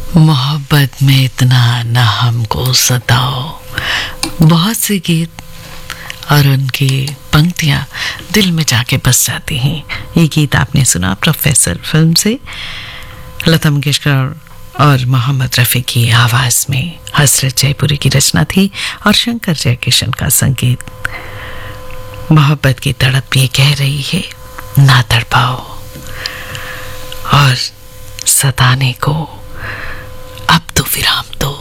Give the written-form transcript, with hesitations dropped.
मोहब्बत में इतना ना हमको सताओ। बहुत से गीत और उनकी पंक्तियां दिल में जाके बस जाती हैं। ये गीत आपने सुना प्रोफेसर फिल्म से, लता मंगेशकर और मोहम्मद रफ़ी की आवाज़ में। हसरत जयपुरी की रचना थी और शंकर जयकिशन का संगीत। मोहब्बत की तड़प ये कह रही है ना तड़पाओ, और सताने को अब तो विराम दो।